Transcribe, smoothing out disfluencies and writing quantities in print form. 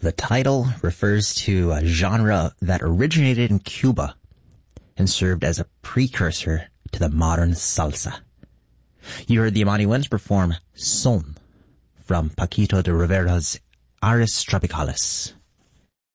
The title refers to a genre that originated in Cuba and served as a precursor to the modern salsa. You heard the Amani Winds perform Son from Paquito de Rivera's Aris Tropicalis.